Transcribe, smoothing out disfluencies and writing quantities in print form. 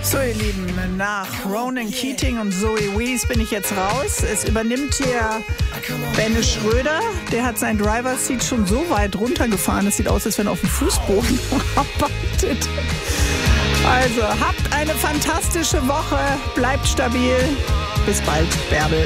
So, ihr Lieben, nach Ronan Keating und Zoe Wees bin ich jetzt raus. Es übernimmt hier Benne Schröder. Der hat sein Driver-Seat schon so weit runtergefahren. Es sieht aus, als wenn er auf dem Fußboden arbeitet. Also, habt eine fantastische Woche. Bleibt stabil. Bis bald, Bärbel.